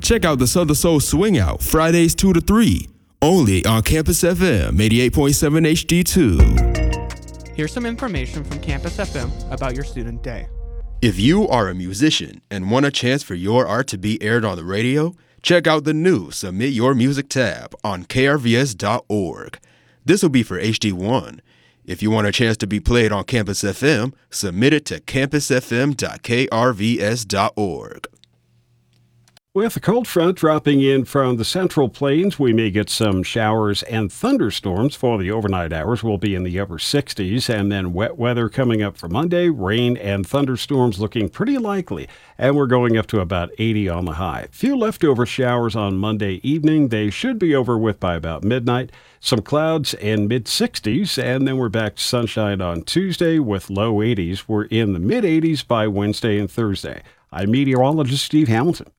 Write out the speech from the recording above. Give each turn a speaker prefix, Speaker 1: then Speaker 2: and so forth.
Speaker 1: Check out the Southern Soul Swing Out Fridays 2 to 3, only on Campus FM 88.7 HD2.
Speaker 2: Here's some information from Campus FM about your student day.
Speaker 1: If you are a musician and want a chance for your art to be aired on the radio, check out the new Submit Your Music tab on krvs.org. This will be for HD1. If you want a chance to be played on Campus FM, submit it to campusfm.krvs.org.
Speaker 3: With a cold front dropping in from the Central Plains, we may get some showers and thunderstorms for the overnight hours. We'll be in the upper 60s, and then wet weather coming up for Monday. Rain and thunderstorms looking pretty likely, and we're going up to about 80 on the high. Few leftover showers on Monday evening. They should be over with by about midnight. Some clouds and mid-60s, and then we're back to sunshine on Tuesday with low 80s. We're in the mid-80s by Wednesday and Thursday. I'm meteorologist Steve Hamilton.